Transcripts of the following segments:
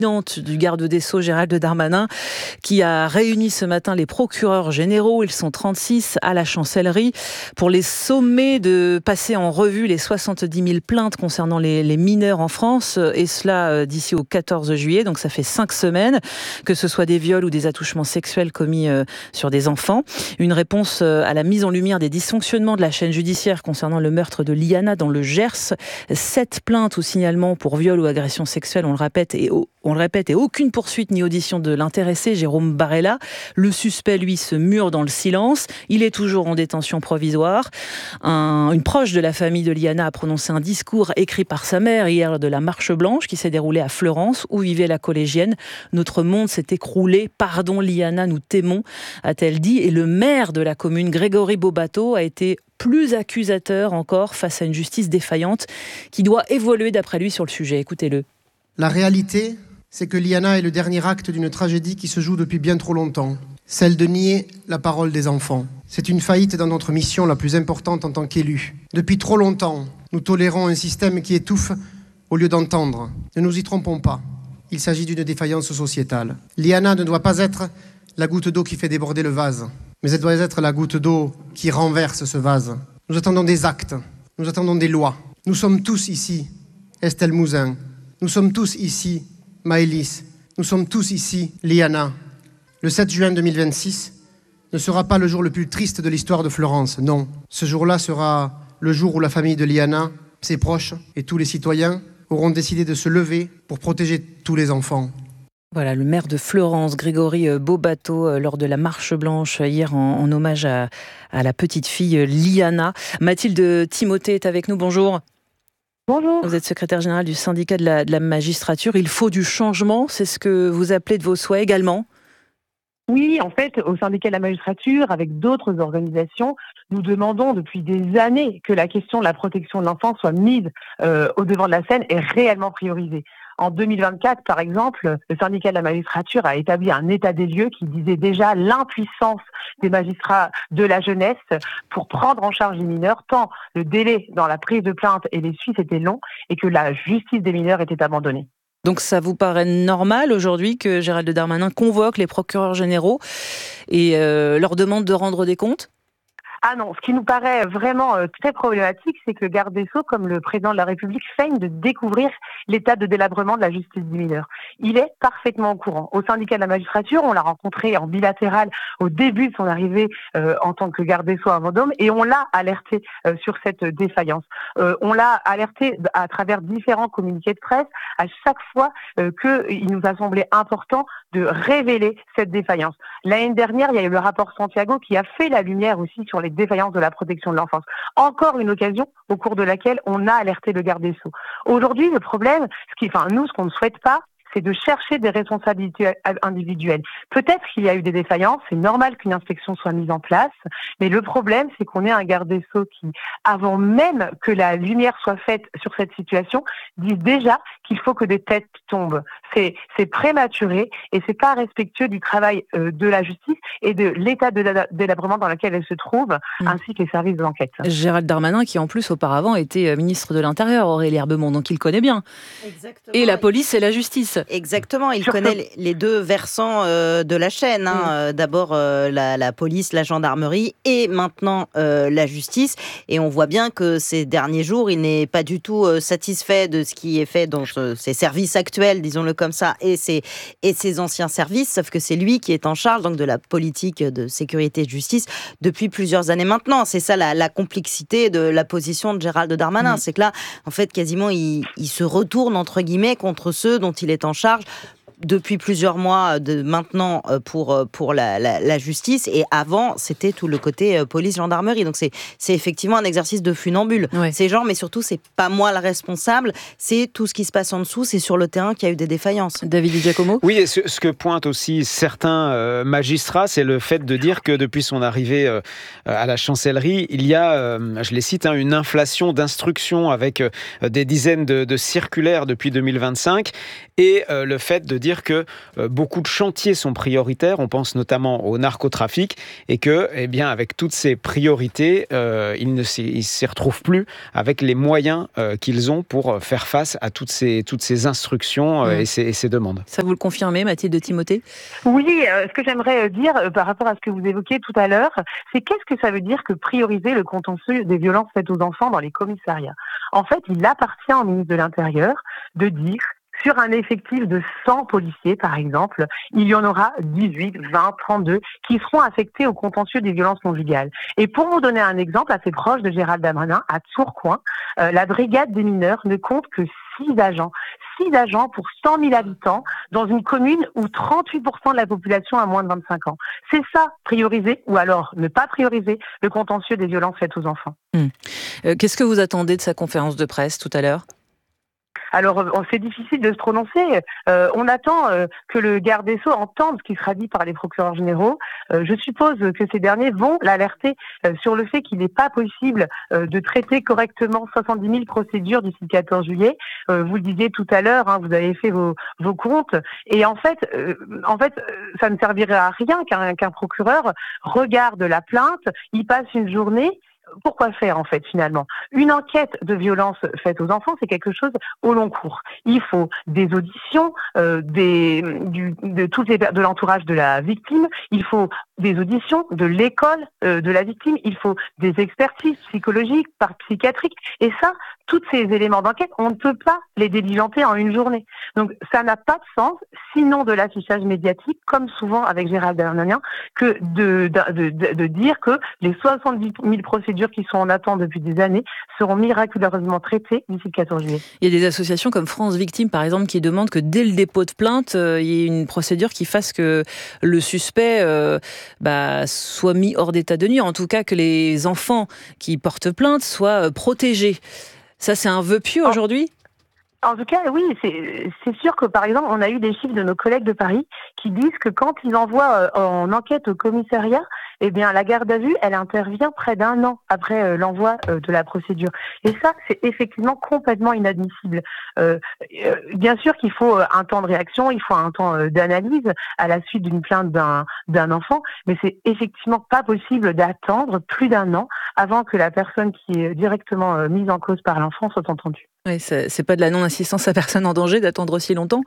Du garde des Sceaux Gérald Darmanin qui a réuni ce matin les procureurs généraux, ils sont 36 à la chancellerie, pour les sommer de passer en revue les 70 000 plaintes concernant les mineurs en France, et cela d'ici au 14 juillet, donc ça fait 5 semaines, que ce soit des viols ou des attouchements sexuels commis sur des enfants. Une réponse à la mise en lumière des dysfonctionnements de la chaîne judiciaire concernant le meurtre de Liana dans le Gers. 7 plaintes ou signalements pour viol ou agression sexuelle, on le répète, et aucune poursuite ni audition de l'intéressé, Jérôme Barella. Le suspect, lui, se mure dans le silence. Il est toujours en détention provisoire. Une proche de la famille de Liana a prononcé un discours écrit par sa mère hier lors de la marche blanche qui s'est déroulée à Fleurance, où vivait la collégienne. Notre monde s'est écroulé. Pardon Liana, nous t'aimons, a-t-elle dit. Et le maire de la commune, Grégory Bobato, a été plus accusateur encore face à une justice défaillante qui doit évoluer d'après lui sur le sujet. Écoutez-le. La réalité, c'est que Liana est le dernier acte d'une tragédie qui se joue depuis bien trop longtemps, celle de nier la parole des enfants. C'est une faillite dans notre mission la plus importante en tant qu'élus. Depuis trop longtemps, nous tolérons un système qui étouffe au lieu d'entendre. Ne nous y trompons pas, il s'agit d'une défaillance sociétale. Liana ne doit pas être la goutte d'eau qui fait déborder le vase, mais elle doit être la goutte d'eau qui renverse ce vase. Nous attendons des actes, nous attendons des lois. Nous sommes tous ici, Estelle Mouzin. Nous sommes tous ici, Maëlys. Nous sommes tous ici, Liana. Le 7 juin 2026 ne sera pas le jour le plus triste de l'histoire de Fleurance, non. Ce jour-là sera le jour où la famille de Liana, ses proches et tous les citoyens auront décidé de se lever pour protéger tous les enfants. Voilà, le maire de Fleurance, Grégory Bobato, lors de la marche blanche hier en hommage à la petite fille Liana. Mathilde Timothée est avec nous, bonjour. Bonjour. Vous êtes secrétaire générale du syndicat de la magistrature. Il faut du changement, c'est ce que vous appelez de vos souhaits également ? Oui, en fait, au syndicat de la magistrature, avec d'autres organisations, nous demandons depuis des années que la question de la protection de l'enfant soit mise au devant de la scène et réellement priorisée. En 2024, par exemple, le syndicat de la magistrature a établi un état des lieux qui disait déjà l'impuissance des magistrats de la jeunesse pour prendre en charge les mineurs, tant le délai dans la prise de plainte et les suites était long et que la justice des mineurs était abandonnée. Donc ça vous paraît normal aujourd'hui que Gérald Darmanin convoque les procureurs généraux et leur demande de rendre des comptes ? Ah non, ce qui nous paraît vraiment très problématique, c'est que le garde des Sceaux, comme le président de la République, feigne de découvrir l'état de délabrement de la justice des mineurs. Il est parfaitement au courant. Au syndicat de la magistrature, on l'a rencontré en bilatéral au début de son arrivée en tant que garde des Sceaux à Vendôme et on l'a alerté sur cette défaillance. On l'a alerté à travers différents communiqués de presse à chaque fois qu'il nous a semblé important de révéler cette défaillance. L'année dernière, il y a eu le rapport Santiago qui a fait la lumière aussi sur les défaillances de la protection de l'enfance. Encore une occasion au cours de laquelle on a alerté le garde des Sceaux. Aujourd'hui, le problème, ce qu'on ne souhaite pas, c'est de chercher des responsabilités individuelles. Peut-être qu'il y a eu des défaillances, c'est normal qu'une inspection soit mise en place, mais le problème, c'est qu'on ait un garde des Sceaux qui, avant même que la lumière soit faite sur cette situation, dit déjà qu'il faut que des têtes tombent. C'est prématuré et c'est pas respectueux du travail de la justice et de l'état de délabrement dans lequel elle se trouve, ainsi que les services de l'enquête. Gérald Darmanin, qui en plus auparavant était ministre de l'Intérieur, Aurélie Herbemont, donc il connaît bien. Exactement. Et la police et la justice. Exactement, il connaît les deux versants de la chaîne. D'abord la police, la gendarmerie et maintenant la justice. Et on voit bien que ces derniers jours, il n'est pas du tout satisfait de ce qui est fait dans ses services actuels, disons-le comme ça, et ses anciens services, sauf que c'est lui qui est en charge donc, de la politique de sécurité et de justice depuis plusieurs années maintenant. C'est ça la complexité de la position de Gérald Darmanin. C'est que là, en fait, quasiment, il se retourne, entre guillemets, contre ceux dont il est en charge depuis plusieurs mois maintenant pour la justice, et avant c'était tout le côté police-gendarmerie, donc c'est effectivement un exercice de funambule. C'est genre, mais surtout c'est pas moi le responsable, c'est tout ce qui se passe en dessous, c'est sur le terrain qu'il y a eu des défaillances. David Di Giacomo. Oui, et ce que pointent aussi certains magistrats, c'est le fait de dire que depuis son arrivée à la chancellerie, il y a, je les cite, une inflation d'instructions avec des dizaines de circulaires depuis 2025, et le fait de dire dire que beaucoup de chantiers sont prioritaires. On pense notamment au narcotrafic et que, eh bien, avec toutes ces priorités, ils ne s'y retrouvent plus avec les moyens qu'ils ont pour faire face à toutes ces instructions et ces demandes. Ça, vous le confirmez, Mathilde Timothée ? Oui, ce que j'aimerais dire par rapport à ce que vous évoquiez tout à l'heure, c'est qu'est-ce que ça veut dire que prioriser le contentieux des violences faites aux enfants dans les commissariats ? En fait, il appartient au ministre de l'Intérieur de dire sur un effectif de 100 policiers, par exemple, il y en aura 18, 20, 32 qui seront affectés au contentieux des violences conjugales. Et pour vous donner un exemple assez proche de Gérald Darmanin, à Tourcoing, la brigade des mineurs ne compte que 6 agents. 6 agents pour 100 000 habitants dans une commune où 38% de la population a moins de 25 ans. C'est ça, prioriser ou alors ne pas prioriser le contentieux des violences faites aux enfants. Qu'est-ce que vous attendez de sa conférence de presse tout à l'heure ? Alors, c'est difficile de se prononcer. On attend que le garde des Sceaux entende ce qui sera dit par les procureurs généraux. Je suppose que ces derniers vont l'alerter sur le fait qu'il n'est pas possible de traiter correctement 70 000 procédures d'ici le 14 juillet. Vous le disiez tout à l'heure, vous avez fait vos comptes. Et en fait, ça ne servirait à rien qu'un procureur regarde la plainte, il passe une journée. Pourquoi faire en fait finalement ? Une enquête de violence faite aux enfants, c'est quelque chose au long cours. Il faut des auditions de l'entourage de la victime, il faut des auditions de l'école de la victime, il faut des expertises psychologiques, psychiatriques, et ça, tous ces éléments d'enquête, on ne peut pas les diligenter en une journée. Donc ça n'a pas de sens, sinon de l'affichage médiatique, comme souvent avec Gérald Darmanin, que de dire que les 70 000 procédures qui sont en attente depuis des années seront miraculeusement traitées d'ici le 14 juillet. Il y a des associations comme France Victime, par exemple, qui demandent que dès le dépôt de plainte, il y ait une procédure qui fasse que le suspect soit mis hors d'état de nuire. En tout cas, que les enfants qui portent plainte soient protégés. Ça, c'est un vœu pieux aujourd'hui ? En tout cas, oui, c'est sûr que, par exemple, on a eu des chiffres de nos collègues de Paris qui disent que quand ils envoient en enquête au commissariat, eh bien, la garde à vue, elle intervient près d'1 an après l'envoi de la procédure. Et ça, c'est effectivement complètement inadmissible. Bien sûr qu'il faut un temps de réaction, il faut un temps d'analyse à la suite d'une plainte d'un enfant, mais c'est effectivement pas possible d'attendre plus d'1 an avant que la personne qui est directement mise en cause par l'enfant soit entendue. Oui, c'est pas de la non-assistance à personne en danger d'attendre aussi longtemps.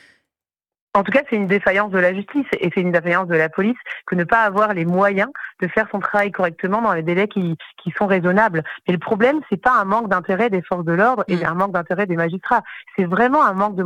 En tout cas, c'est une défaillance de la justice et c'est une défaillance de la police que ne pas avoir les moyens de faire son travail correctement dans les délais qui sont raisonnables. Mais le problème, c'est pas un manque d'intérêt des forces de l'ordre et un manque d'intérêt des magistrats. C'est vraiment un manque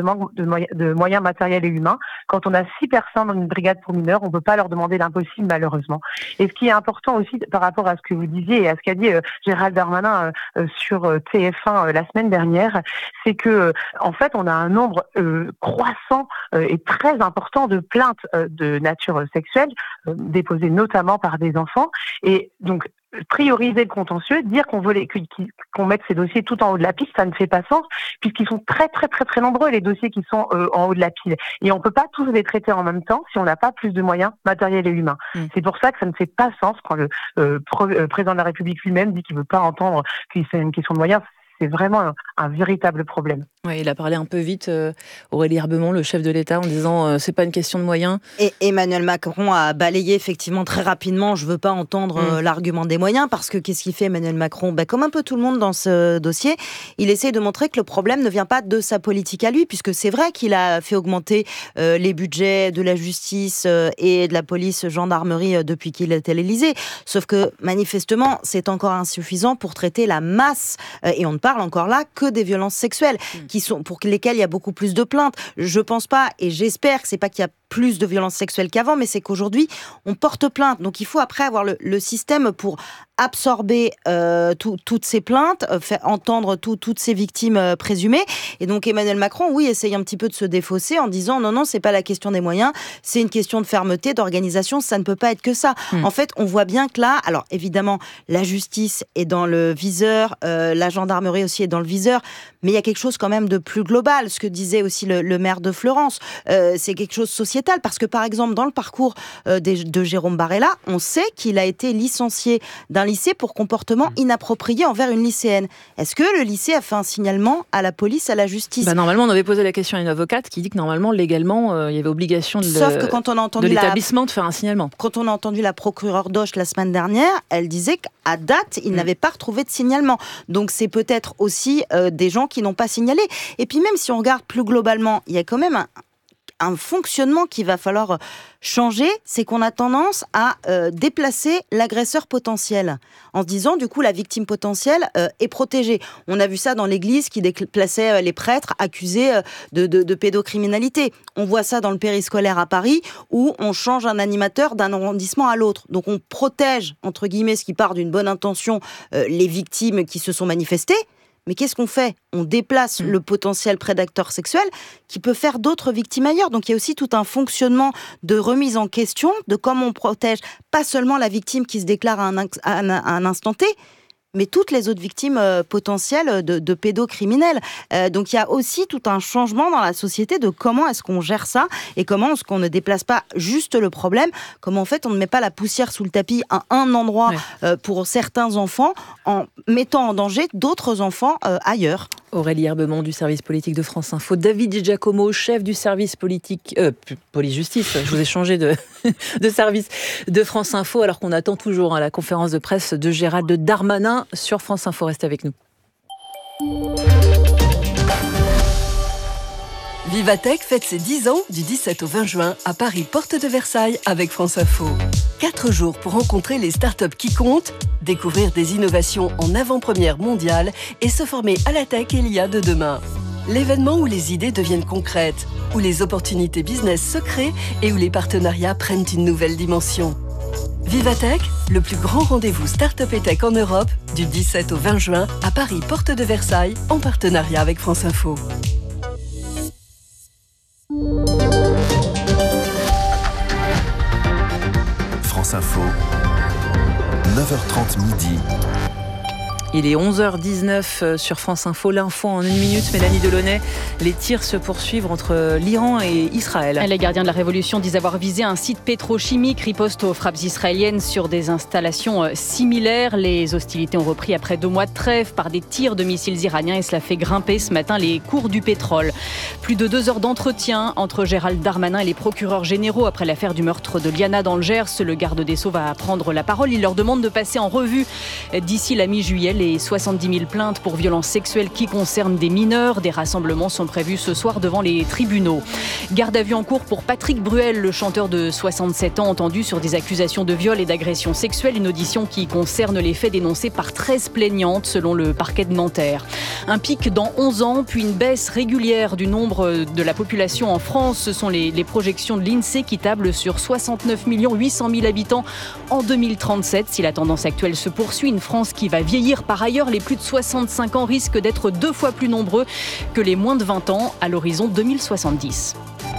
de moyens matériels et humains. Quand on a 6 personnes dans une brigade pour mineurs, on peut pas leur demander l'impossible, malheureusement. Et ce qui est important aussi par rapport à ce que vous disiez et à ce qu'a dit Gérald Darmanin sur TF1 la semaine dernière, c'est que en fait, on a un nombre croissant et très important de plaintes de nature sexuelle déposées notamment par des enfants. Et donc, prioriser le contentieux, dire qu'on veut qu'on mette ces dossiers tout en haut de la piste, ça ne fait pas sens, puisqu'ils sont très très très très nombreux les dossiers qui sont en haut de la pile. Et on peut pas tous les traiter en même temps si on n'a pas plus de moyens matériels et humains. C'est pour ça que ça ne fait pas sens quand le président de la République lui-même dit qu'il veut pas entendre que c'est une question de moyens. C'est vraiment un véritable problème. Oui, il a parlé un peu vite, Aurélie Herbemont, le chef de l'État, en disant c'est pas une question de moyens. Et Emmanuel Macron a balayé effectivement très rapidement, je veux pas entendre l'argument des moyens, parce que qu'est-ce qu'il fait Emmanuel Macron ? Comme un peu tout le monde dans ce dossier, il essaie de montrer que le problème ne vient pas de sa politique à lui, puisque c'est vrai qu'il a fait augmenter les budgets de la justice et de la police gendarmerie depuis qu'il est à l'Élysée. Sauf que manifestement, c'est encore insuffisant pour traiter la masse, et on ne parle encore là que des violences sexuelles, pour lesquelles il y a beaucoup plus de plaintes. Je pense pas, et j'espère que c'est pas qu'il y a plus de violences sexuelles qu'avant, mais c'est qu'aujourd'hui, on porte plainte. Donc il faut après avoir le système pour absorber toutes ces plaintes, faire entendre toutes ces victimes présumées. Et donc Emmanuel Macron, oui, essaye un petit peu de se défausser en disant non, c'est pas la question des moyens, c'est une question de fermeté, d'organisation, ça ne peut pas être que ça. En fait, on voit bien que là, alors évidemment, la justice est dans le viseur, la gendarmerie aussi est dans le viseur, mais il y a quelque chose quand même de plus global. Ce que disait aussi le maire de Florence, c'est quelque chose sociétal. sociétale. Parce que, par exemple, dans le parcours de Jérôme Barella, on sait qu'il a été licencié d'un lycée pour comportement inapproprié envers une lycéenne. Est-ce que le lycée a fait un signalement à la police, à la justice ? Normalement, on avait posé la question à une avocate qui dit que normalement, légalement, il y avait obligation de l'établissement de faire un signalement. Quand on a entendu la procureure d'Auch la semaine dernière, elle disait qu'à date, il n'avait pas retrouvé de signalement. Donc c'est peut-être aussi des gens qui n'ont pas signalé. Et puis même si on regarde plus globalement, il y a quand même un fonctionnement qu'il va falloir changer, c'est qu'on a tendance à déplacer l'agresseur potentiel en se disant du coup la victime potentielle est protégée. On a vu ça dans l'église qui déplaçait les prêtres accusés de pédocriminalité. On voit ça dans le périscolaire à Paris où on change un animateur d'un arrondissement à l'autre. Donc on protège, entre guillemets, ce qui part d'une bonne intention, les victimes qui se sont manifestées. Mais qu'est-ce qu'on fait ? On déplace le potentiel prédateur sexuel qui peut faire d'autres victimes ailleurs. Donc il y a aussi tout un fonctionnement de remise en question de comment on protège pas seulement la victime qui se déclare à un instant T, mais toutes les autres victimes potentielles de pédocriminels. Donc il y a aussi tout un changement dans la société de comment est-ce qu'on gère ça et comment est-ce qu'on ne déplace pas juste le problème, comment en fait on ne met pas la poussière sous le tapis à un endroit pour certains enfants en mettant en danger d'autres enfants ailleurs. Aurélie Herbemont du service politique de France Info, David Di Giacomo, chef du service politique police-justice, je vous ai changé de service de France Info, alors qu'on attend toujours la conférence de presse de Gérald Darmanin sur France Info. Restez avec nous. Vivatech fête ses 10 ans du 17 au 20 juin à Paris, porte de Versailles avec France Info. 4 jours pour rencontrer les startups qui comptent, découvrir des innovations en avant-première mondiale et se former à la tech et l'IA de demain. L'événement où les idées deviennent concrètes, où les opportunités business se créent et où les partenariats prennent une nouvelle dimension. Vivatech, le plus grand rendez-vous start-up et tech en Europe, du 17 au 20 juin à Paris, porte de Versailles, en partenariat avec France Info. France Info, 9h30 midi. Il est 11h19 sur France Info. L'info en 1 minute. Mélanie Delaunay. Les tirs se poursuivent entre l'Iran et Israël. Les gardiens de la Révolution disent avoir visé un site pétrochimique, riposte aux frappes israéliennes sur des installations similaires. Les hostilités ont repris après 2 mois de trêve par des tirs de missiles iraniens et cela fait grimper ce matin les cours du pétrole. Plus de 2 heures d'entretien entre Gérald Darmanin et les procureurs généraux après l'affaire du meurtre de Liana dans le Gers. Le garde des Sceaux va prendre la parole. Il leur demande de passer en revue d'ici la mi-juillet les 70 000 plaintes pour violences sexuelles qui concernent des mineurs. Des rassemblements sont prévus ce soir devant les tribunaux. Garde à vue en cours pour Patrick Bruel, le chanteur de 67 ans entendu sur des accusations de viol et d'agression sexuelle. Une audition qui concerne les faits dénoncés par 13 plaignantes selon le parquet de Nanterre. Un pic dans 11 ans, puis une baisse régulière du nombre de la population en France. Ce sont les projections de l'INSEE qui tablent sur 69 800 000 habitants en 2037. Si la tendance actuelle se poursuit, une France qui va vieillir. Par ailleurs, les plus de 65 ans risquent d'être 2 fois plus nombreux que les moins de 20 ans à l'horizon 2070.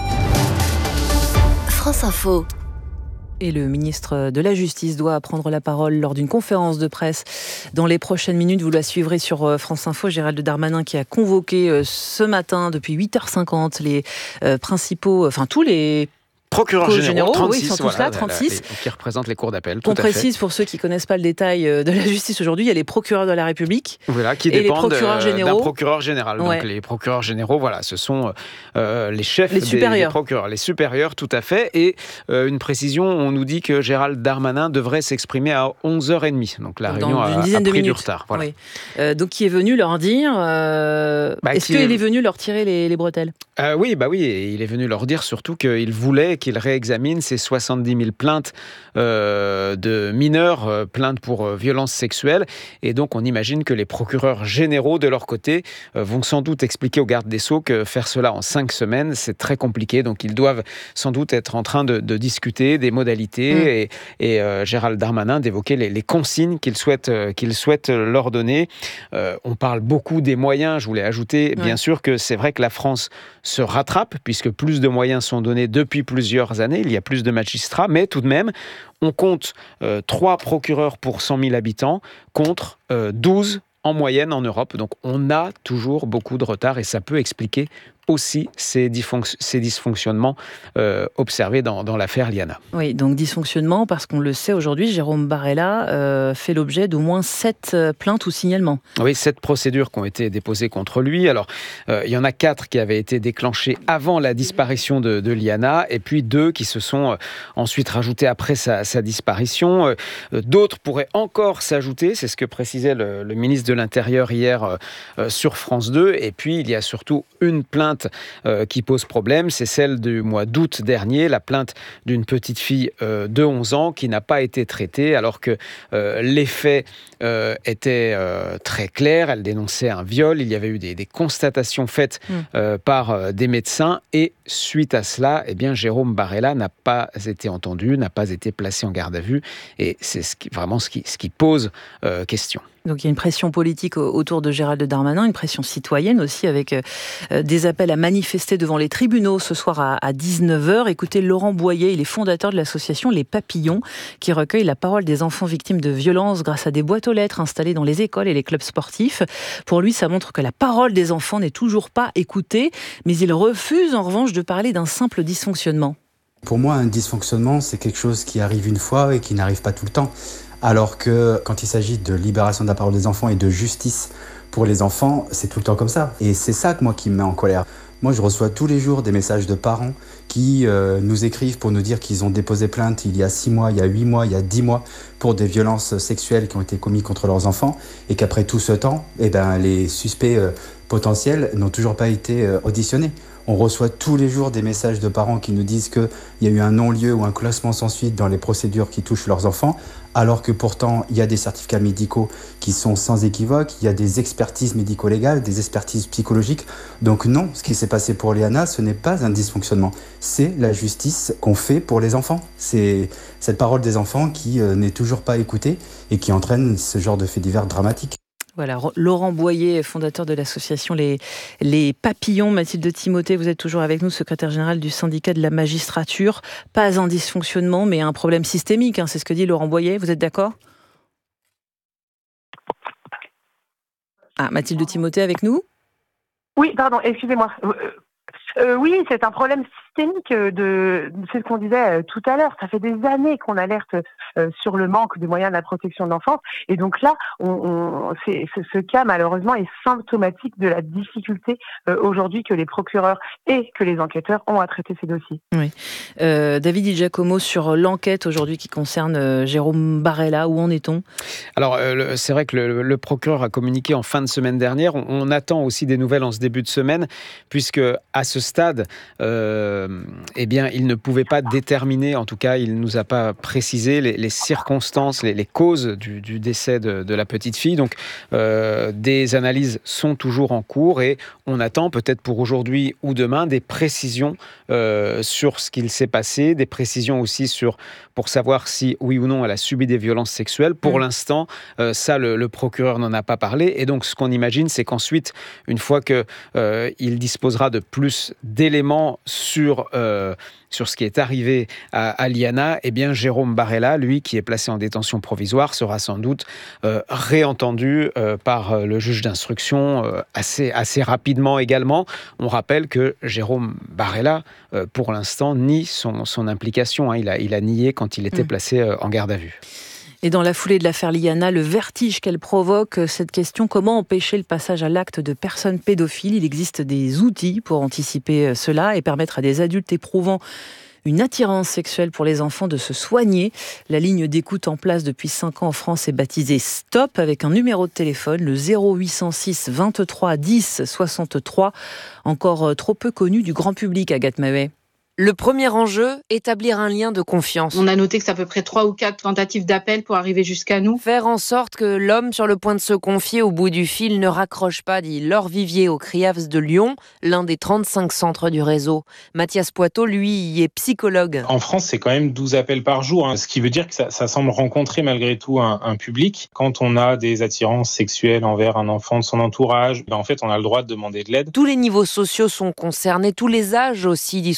France Info. Et le ministre de la Justice doit prendre la parole lors d'une conférence de presse dans les prochaines minutes. Vous la suivrez sur France Info. Gérald Darmanin qui a convoqué ce matin depuis 8h50 les principaux, tous les procureurs généraux, 36, oui, ils sont tous là, 36. Qui représentent les cours d'appel. On précise pour ceux qui ne connaissent pas le détail de la justice aujourd'hui, il y a les procureurs de la République qui dépendent d'un procureur général. Ouais. Donc les procureurs généraux, ce sont les chefs des procureurs, les supérieurs, tout à fait. Et une précision, on nous dit que Gérald Darmanin devrait s'exprimer à 11h30. Donc la réunion a pris du retard. Voilà. Oui. Donc qui est venu leur dire... est-ce qu'il est venu leur tirer les bretelles ? Oui, il est venu leur dire surtout qu'il voulait qu'il réexamine ces 70 000 plaintes de mineurs, plaintes pour violences sexuelles. Et donc, on imagine que les procureurs généraux, de leur côté, vont sans doute expliquer au garde des Sceaux que faire cela en 5 semaines, c'est très compliqué. Donc, ils doivent sans doute être en train de discuter des modalités et Gérald Darmanin d'évoquer les consignes qu'il souhaite leur donner. On parle beaucoup des moyens. Je voulais ajouter, bien sûr, que c'est vrai que la France se rattrape, puisque plus de moyens sont donnés depuis plusieurs années, il y a plus de magistrats, mais tout de même, on compte 3 procureurs pour 100 000 habitants contre 12 en moyenne en Europe. Donc on a toujours beaucoup de retard et ça peut expliquer aussi ces dysfonctionnements observés dans l'affaire Liana. Oui, donc dysfonctionnement, parce qu'on le sait aujourd'hui, Jérôme Barella fait l'objet d'au moins 7 plaintes ou signalements. Oui, 7 procédures qui ont été déposées contre lui. Alors, il y en a 4 qui avaient été déclenchées avant la disparition de Liana, et puis 2 qui se sont ensuite rajoutées après sa disparition. D'autres pourraient encore s'ajouter, c'est ce que précisait le ministre de l'Intérieur hier sur France 2. Et puis, il y a surtout une plainte qui pose problème, c'est celle du mois d'août dernier, la plainte d'une petite fille de 11 ans qui n'a pas été traitée alors que les faits étaient très clairs. Elle dénonçait un viol, il y avait eu des constatations faites par des médecins et suite à cela, Jérôme Barella n'a pas été entendu, n'a pas été placé en garde à vue et c'est ce qui pose question. Donc il y a une pression politique autour de Gérald Darmanin, une pression citoyenne aussi avec des appels à manifester devant les tribunaux ce soir à 19h. Écoutez Laurent Boyer, il est fondateur de l'association Les Papillons qui recueille la parole des enfants victimes de violences grâce à des boîtes aux lettres installées dans les écoles et les clubs sportifs. Pour lui, ça montre que la parole des enfants n'est toujours pas écoutée, mais il refuse en revanche de parler d'un simple dysfonctionnement. Pour moi, un dysfonctionnement, c'est quelque chose qui arrive une fois et qui n'arrive pas tout le temps. Alors que quand il s'agit de libération de la parole des enfants et de justice pour les enfants, c'est tout le temps comme ça. Et c'est ça qui me met en colère. Moi, je reçois tous les jours des messages de parents qui nous écrivent pour nous dire qu'ils ont déposé plainte il y a 6 mois, il y a 8 mois, il y a 10 mois pour des violences sexuelles qui ont été commises contre leurs enfants et qu'après tout ce temps, les suspects potentiels n'ont toujours pas été auditionnés. On reçoit tous les jours des messages de parents qui nous disent qu'il y a eu un non-lieu ou un classement sans suite dans les procédures qui touchent leurs enfants, alors que pourtant, il y a des certificats médicaux qui sont sans équivoque, il y a des expertises médico-légales, des expertises psychologiques. Donc non, ce qui s'est passé pour Liana, ce n'est pas un dysfonctionnement. C'est la justice qu'on fait pour les enfants. C'est cette parole des enfants qui n'est toujours pas écoutée et qui entraîne ce genre de faits divers dramatiques. Voilà, Laurent Boyer, fondateur de l'association Les Papillons. Mathilde Timothée, vous êtes toujours avec nous, secrétaire générale du syndicat de la magistrature. Pas un dysfonctionnement, mais un problème systémique, c'est ce que dit Laurent Boyer. Vous êtes d'accord ? Mathilde Timothée avec nous ? Oui, pardon, excusez-moi. Oui, c'est un problème systémique c'est ce qu'on disait tout à l'heure. Ça fait des années qu'on alerte sur le manque de moyens de la protection de l'enfance. Et donc là, ce cas, malheureusement, est symptomatique de la difficulté aujourd'hui que les procureurs et que les enquêteurs ont à traiter ces dossiers. Oui. David Di Giacomo, sur l'enquête aujourd'hui qui concerne Jérôme Barella, où en est-on ? Alors, c'est vrai que le procureur a communiqué en fin de semaine dernière. On attend aussi des nouvelles en ce début de semaine, puisque à ce stade, il ne pouvait pas déterminer, en tout cas, il ne nous a pas précisé les circonstances, les causes du décès de la petite fille. Donc, des analyses sont toujours en cours et on attend peut-être pour aujourd'hui ou demain des précisions sur ce qu'il s'est passé, des précisions aussi pour savoir si, oui ou non, elle a subi des violences sexuelles. Pour l'instant, ça, le procureur n'en a pas parlé. Et donc, ce qu'on imagine, c'est qu'ensuite, une fois qu'il disposera de plus d'éléments sur ce qui est arrivé à Liana, Jérôme Barella, lui, qui est placé en détention provisoire, sera sans doute réentendu par le juge d'instruction assez rapidement également. On rappelle que Jérôme Barella, pour l'instant, nie son implication. Il a nié quand il était placé en garde à vue. Et dans la foulée de l'affaire Liana, le vertige qu'elle provoque, cette question, comment empêcher le passage à l'acte de personnes pédophiles ? Il existe des outils pour anticiper cela et permettre à des adultes éprouvant une attirance sexuelle pour les enfants de se soigner. La ligne d'écoute en place depuis 5 ans en France est baptisée STOP avec un numéro de téléphone, le 0806 23 10 63, encore trop peu connu du grand public, Agathe Mahé. Le premier enjeu, établir un lien de confiance. On a noté que c'est à peu près 3 ou 4 tentatives d'appel pour arriver jusqu'à nous. Faire en sorte que l'homme sur le point de se confier au bout du fil ne raccroche pas, dit Laure Vivier au CRIAVS de Lyon, l'un des 35 centres du réseau. Mathias Poitot, lui, y est psychologue. En France, c'est quand même 12 appels par jour, ce qui veut dire que ça semble rencontrer malgré tout un public. Quand on a des attirances sexuelles envers un enfant de son entourage, en fait, on a le droit de demander de l'aide. Tous les niveaux sociaux sont concernés, tous les âges aussi, dit son collègue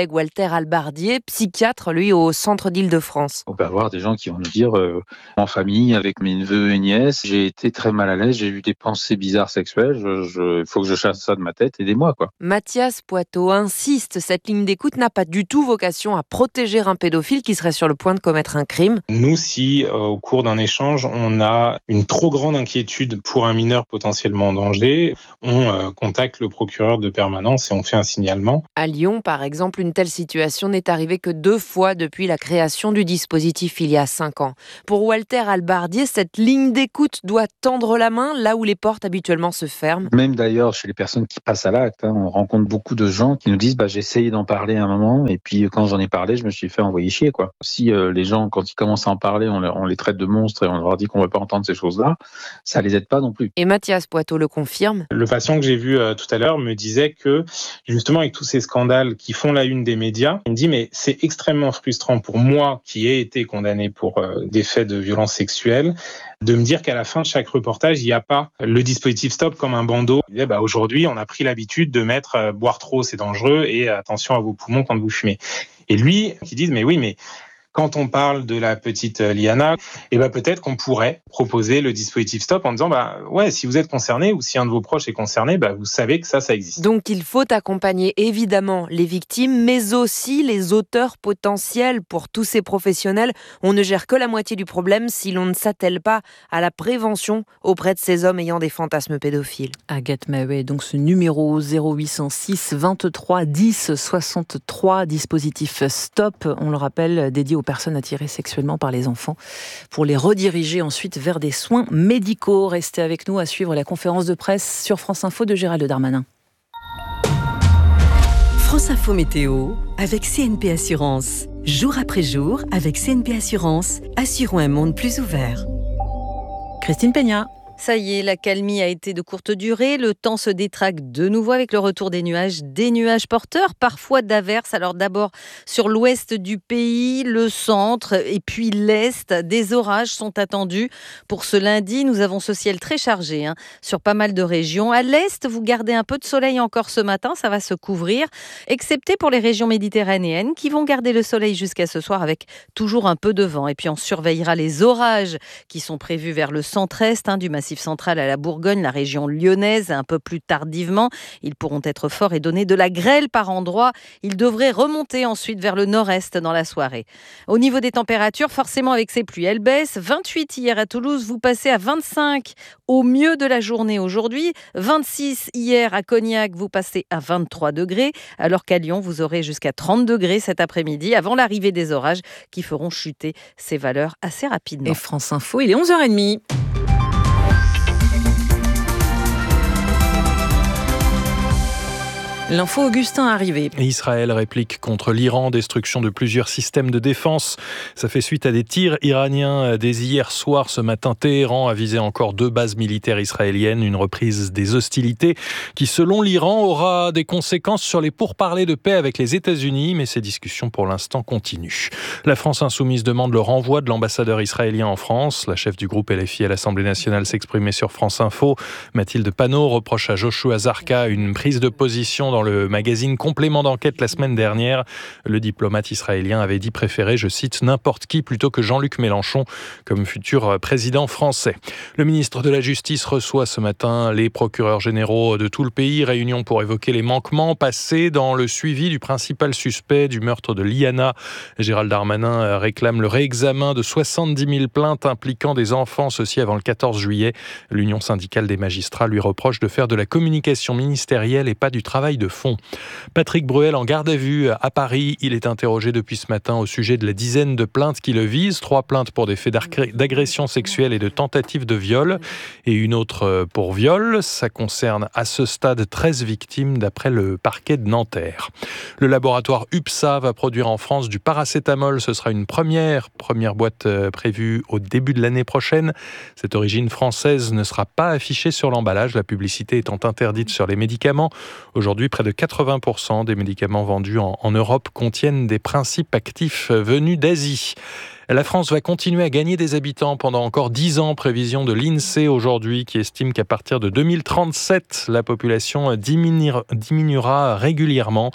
collègue Walter Albardier, psychiatre, lui, au centre d'Île-de-France. On peut avoir des gens qui vont nous dire en famille, avec mes neveux et nièces, j'ai été très mal à l'aise, j'ai eu des pensées bizarres sexuelles, il faut que je chasse ça de ma tête, aidez-moi, quoi. Mathias Poitot insiste, cette ligne d'écoute n'a pas du tout vocation à protéger un pédophile qui serait sur le point de commettre un crime. Nous, si au cours d'un échange, on a une trop grande inquiétude pour un mineur potentiellement en danger, on contacte le procureur de permanence et on fait un signalement. À Lyon, par exemple, une telle situation n'est arrivée que 2 fois depuis la création du dispositif il y a 5 ans. Pour Walter Albardier, cette ligne d'écoute doit tendre la main là où les portes habituellement se ferment. Même d'ailleurs, chez les personnes qui passent à l'acte, on rencontre beaucoup de gens qui nous disent j'ai essayé d'en parler à un moment et puis quand j'en ai parlé, je me suis fait envoyer chier, quoi. Si les gens, quand ils commencent à en parler, on les traite de monstres et on leur dit qu'on ne veut pas entendre ces choses-là, ça les aide pas non plus. Et Mathias Poitot le confirme. Le patient que j'ai vu tout à l'heure me disait que justement avec tous ces scandales qui font la une des médias, il me dit mais c'est extrêmement frustrant pour moi qui ai été condamné pour des faits de violence sexuelle, de me dire qu'à la fin de chaque reportage, il n'y a pas le dispositif stop comme un bandeau. Il disait, aujourd'hui, on a pris l'habitude de mettre boire trop, c'est dangereux et attention à vos poumons quand vous fumez. Et lui, qui dit, mais oui, mais quand on parle de la petite Liana, peut-être qu'on pourrait proposer le dispositif stop en disant si vous êtes concerné ou si un de vos proches est concerné, vous savez que ça existe. Donc il faut accompagner évidemment les victimes, mais aussi les auteurs potentiels. Pour tous ces professionnels, on ne gère que la moitié du problème si l'on ne s'attelle pas à la prévention auprès de ces hommes ayant des fantasmes pédophiles. Agathe Maheuet, donc ce numéro 0806 23 10 63, dispositif stop, on le rappelle, dédié aux personnes attirées sexuellement par les enfants, pour les rediriger ensuite vers des soins médicaux. Restez avec nous à suivre la conférence de presse sur France Info de Gérald Darmanin. France Info Météo avec CNP Assurance. Jour après jour, avec CNP Assurance, assurons un monde plus ouvert. Christine Peña. Ça y est, l'accalmie a été de courte durée. Le temps se détraque de nouveau avec le retour des nuages porteurs, parfois d'averses. Alors d'abord sur l'ouest du pays, le centre et puis l'est. Des orages sont attendus pour ce lundi. Nous avons ce ciel très chargé sur pas mal de régions. À l'est, vous gardez un peu de soleil encore ce matin, ça va se couvrir, excepté pour les régions méditerranéennes qui vont garder le soleil jusqu'à ce soir avec toujours un peu de vent. Et puis on surveillera les orages qui sont prévus vers le centre-est du massif central à la Bourgogne, la région lyonnaise, un peu plus tardivement. Ils pourront être forts et donner de la grêle par endroits. Ils devraient remonter ensuite vers le nord-est dans la soirée. Au niveau des températures, forcément avec ces pluies, elles baissent. 28 hier à Toulouse, vous passez à 25 au mieux de la journée aujourd'hui. 26 hier à Cognac, vous passez à 23 degrés. Alors qu'à Lyon, vous aurez jusqu'à 30 degrés cet après-midi avant l'arrivée des orages qui feront chuter ces valeurs assez rapidement. Et France Info, il est 11h30. L'info Augustin arrivé. Israël réplique contre l'Iran, destruction de plusieurs systèmes de défense. Ça fait suite à des tirs iraniens dès hier soir. Ce matin, Téhéran a visé encore 2 bases militaires israéliennes. Une reprise des hostilités qui, selon l'Iran, aura des conséquences sur les pourparlers de paix avec les États-Unis. Mais ces discussions, pour l'instant, continuent. La France insoumise demande le renvoi de l'ambassadeur israélien en France. La chef du groupe LFI à l'Assemblée nationale s'exprimait sur France Info. Mathilde Panot reproche à Joshua Zarka une prise de position dans le magazine Complément d'enquête la semaine dernière. Le diplomate israélien avait dit préférer, je cite, n'importe qui plutôt que Jean-Luc Mélenchon comme futur président français. Le ministre de la Justice reçoit ce matin les procureurs généraux de tout le pays. Réunion pour évoquer les manquements passés dans le suivi du principal suspect du meurtre de Liana. Gérald Darmanin réclame le réexamen de 70 000 plaintes impliquant des enfants, ceci avant le 14 juillet. L'Union syndicale des magistrats lui reproche de faire de la communication ministérielle et pas du travail de fond. Patrick Bruel en garde à vue à Paris. Il est interrogé depuis ce matin au sujet de la dizaine de plaintes qui le visent. 3 plaintes pour des faits d'agression sexuelle et de tentative de viol et une autre pour viol. Ça concerne à ce stade 13 victimes d'après le parquet de Nanterre. Le laboratoire UPSA va produire en France du paracétamol. Ce sera une première boîte prévue au début de l'année prochaine. Cette origine française ne sera pas affichée sur l'emballage, la publicité étant interdite sur les médicaments. Aujourd'hui, près de 80% des médicaments vendus en Europe contiennent des principes actifs venus d'Asie. La France va continuer à gagner des habitants pendant encore 10 ans, prévision de l'INSEE aujourd'hui, qui estime qu'à partir de 2037, la population diminuera régulièrement.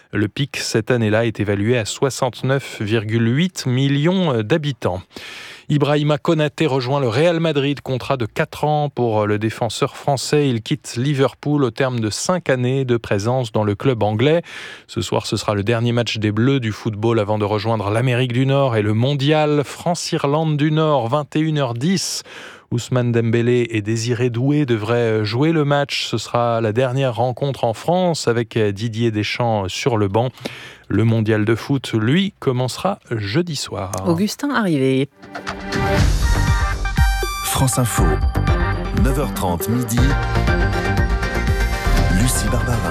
Le pic cette année-là est évalué à 69,8 millions d'habitants. Ibrahima Konaté rejoint le Real Madrid, contrat de 4 ans pour le défenseur français. Il quitte Liverpool au terme de 5 années de présence dans le club anglais. Ce soir, ce sera le dernier match des Bleus du football avant de rejoindre l'Amérique du Nord et le mondial France-Irlande du Nord, 21h10. Ousmane Dembélé et Désiré Doué devraient jouer le match. Ce sera la dernière rencontre en France avec Didier Deschamps sur le banc. Le mondial de foot, lui, commencera jeudi soir. Augustin arrivé. France Info, 9h30 midi. Lucie Barbarin.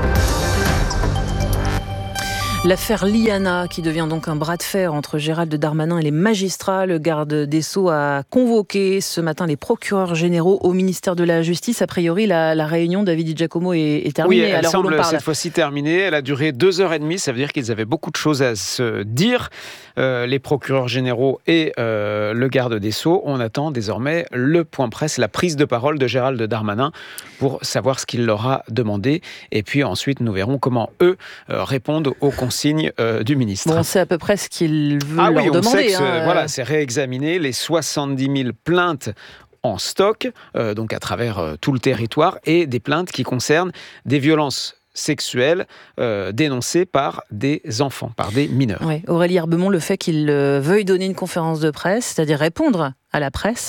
L'affaire Liana, qui devient donc un bras de fer entre Gérald Darmanin et les magistrats. Le garde des Sceaux a convoqué ce matin les procureurs généraux au ministère de la Justice. A priori, la réunion, David Di Giacomo, est terminée. Oui, elle semble cette fois-ci terminée. Elle a duré 2h30. Ça veut dire qu'ils avaient beaucoup de choses à se dire. Les procureurs généraux et le garde des Sceaux. On attend désormais le point presse, la prise de parole de Gérald Darmanin pour savoir ce qu'il leur a demandé. Et puis ensuite, nous verrons comment eux répondent aux consignes du ministre. Bon, on sait à peu près ce qu'il veut leur demander. On sait que voilà, c'est réexaminer les 70 000 plaintes en stock, donc à travers tout le territoire, et des plaintes qui concernent des violences sexuelles dénoncées par des enfants, par des mineurs. Oui. Aurélie Herbemont, le fait qu'il veuille donner une conférence de presse, c'est-à-dire répondre à la presse,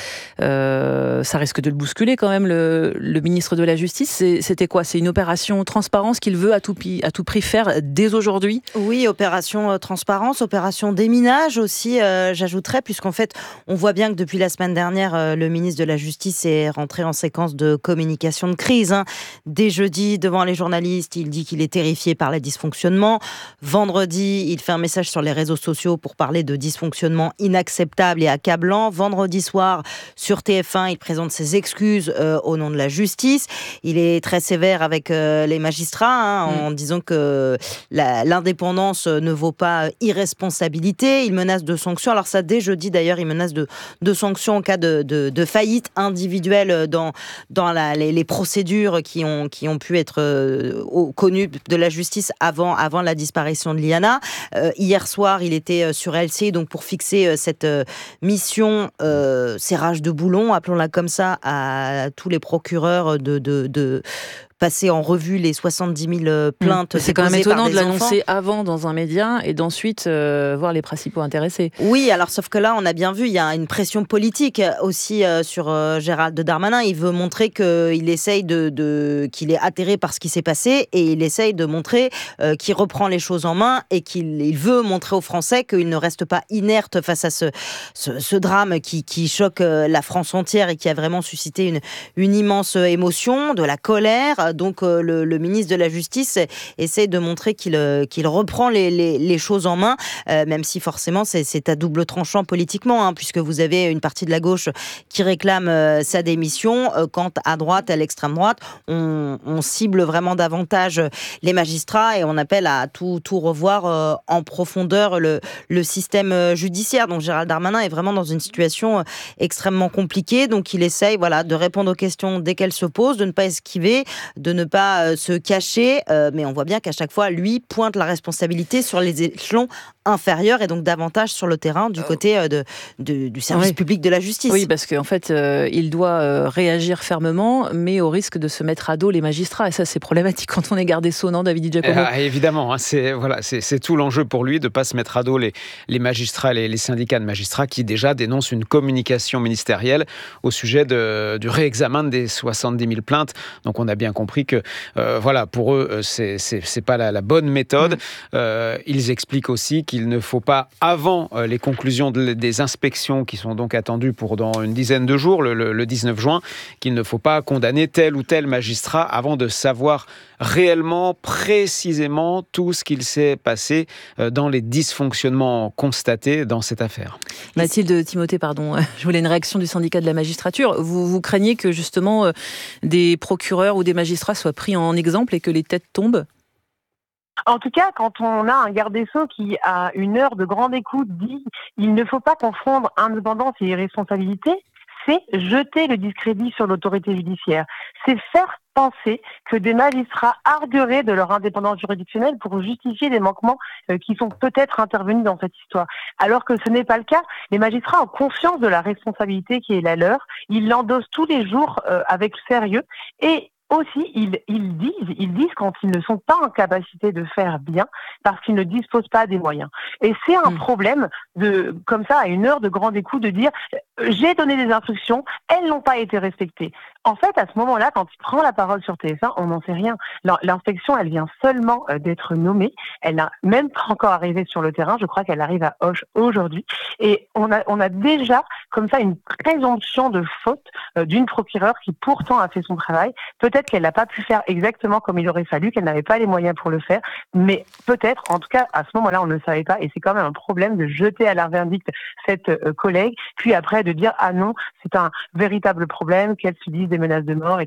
ça risque de le bousculer quand même, le ministre de la Justice. C'était quoi ? C'est une opération transparence qu'il veut à tout prix faire dès aujourd'hui ? Oui, opération transparence, opération déminage aussi, j'ajouterais, puisqu'en fait, on voit bien que depuis la semaine dernière, le ministre de la Justice est rentré en séquence de communication de crise. Dès jeudi, devant les journalistes, il dit qu'il est terrifié par les dysfonctionnements. Vendredi, il fait un message sur les réseaux sociaux pour parler de dysfonctionnements inacceptables et accablants. Vendredi soir, sur TF1, il présente ses excuses au nom de la justice. Il est très sévère avec les magistrats, en disant que l'indépendance ne vaut pas irresponsabilité. Il menace de sanctions. Alors ça, dès jeudi d'ailleurs, il menace de sanctions en cas de faillite individuelle dans les procédures qui ont pu être connues de la justice avant la disparition de Liana. Hier soir, il était sur LCI, donc pour fixer cette mission serrage de boulon, appelons-la comme ça, à tous les procureurs de passer en revue les 70 000 plaintes. C'est quand même étonnant de l'annoncer avant dans un média et d'ensuite voir les principaux intéressés. Oui, alors sauf que là, on a bien vu, il y a une pression politique aussi sur Gérald Darmanin. Il veut montrer qu'il essaye qu'il est atterré par ce qui s'est passé et il essaye de montrer qu'il reprend les choses en main et qu'il veut montrer aux Français qu'il ne reste pas inerte face à ce drame qui choque la France entière et qui a vraiment suscité une immense émotion, de la colère. Donc le ministre de la Justice essaie de montrer qu'il reprend les choses en main, même si forcément c'est à double tranchant politiquement, puisque vous avez une partie de la gauche qui réclame sa démission, quand à droite, à l'extrême droite, on cible vraiment davantage les magistrats et on appelle à tout revoir en profondeur le système judiciaire. Donc Gérald Darmanin est vraiment dans une situation extrêmement compliquée, donc il essaye de répondre aux questions dès qu'elles se posent, de ne pas esquiver, de ne pas se cacher, mais on voit bien qu'à chaque fois, lui pointe la responsabilité sur les échelons inférieurs et donc davantage sur le terrain du côté du service public de la justice. Oui, parce qu'en fait, il doit réagir fermement, mais au risque de se mettre à dos les magistrats. Et ça, c'est problématique quand on est garde des Sceaux, non, David Di Giacomo ? Évidemment, c'est tout l'enjeu pour lui de ne pas se mettre à dos les magistrats, les syndicats de magistrats qui déjà dénoncent une communication ministérielle au sujet du réexamen des 70 000 plaintes. Donc on a bien compris que pour eux, c'est pas la bonne méthode. Ils expliquent aussi qu'il ne faut pas, avant les conclusions des inspections qui sont donc attendues pour dans une dizaine de jours, le 19 juin, qu'il ne faut pas condamner tel ou tel magistrat avant de savoir réellement, précisément tout ce qu'il s'est passé dans les dysfonctionnements constatés dans cette affaire. Mathilde Timothée, pardon, je voulais une réaction du syndicat de la magistrature. Vous craignez que justement des procureurs ou des magistrats soient pris en exemple et que les têtes tombent ? En tout cas, quand on a un garde des Sceaux qui, à une heure de grande écoute, dit « il ne faut pas confondre indépendance et irresponsabilité », c'est jeter le discrédit sur l'autorité judiciaire. C'est faire penser que des magistrats argueraient de leur indépendance juridictionnelle pour justifier des manquements qui sont peut-être intervenus dans cette histoire. Alors que ce n'est pas le cas. Les magistrats ont conscience de la responsabilité qui est la leur. Ils l'endossent tous les jours avec sérieux et aussi, ils disent quand ils ne sont pas en capacité de faire bien parce qu'ils ne disposent pas des moyens. Et c'est un problème comme ça, à une heure de grande écoute, de dire j'ai donné des instructions, elles n'ont pas été respectées. En fait, à ce moment-là, quand il prend la parole sur TF1, on n'en sait rien. L'inspection, elle vient seulement d'être nommée. Elle n'a même pas encore arrivé sur le terrain. Je crois qu'elle arrive à Auch aujourd'hui. Et on a déjà, comme ça, une présomption de faute d'une procureure qui pourtant a fait son travail. Peut-être qu'elle n'a pas pu faire exactement comme il aurait fallu, qu'elle n'avait pas les moyens pour le faire. Mais peut-être, en tout cas, à ce moment-là, on ne le savait pas. Et c'est quand même un problème de jeter à la vindicte cette collègue, puis après de dire « Ah non, c'est un véritable problème, qu'elle subisse des menaces de mort, etc. »